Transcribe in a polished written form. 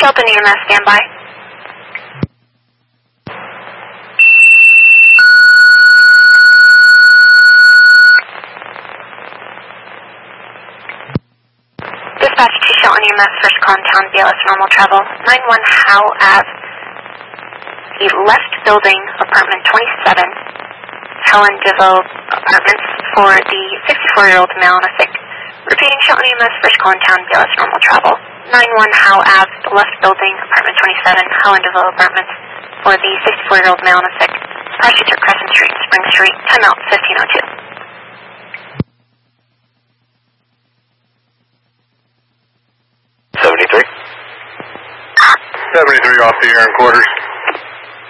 Shelton EMS, standby. Dispatch to Shelton EMS, first call in town, BLS normal travel, 91 Howe Ave, the left building, apartment 27, Helen DeVoe Apartments, for the 64-year-old male on a sick. Repeating, Shelton EMS, first call in town, BLS normal travel, 91 Howe Ave, the left building, apartment 27, Helen DeVoe Apartments, for the 64-year-old male on a sick. Proceeds are Crescent Street, Spring Street, timeout 1502. 73 off the air in quarters.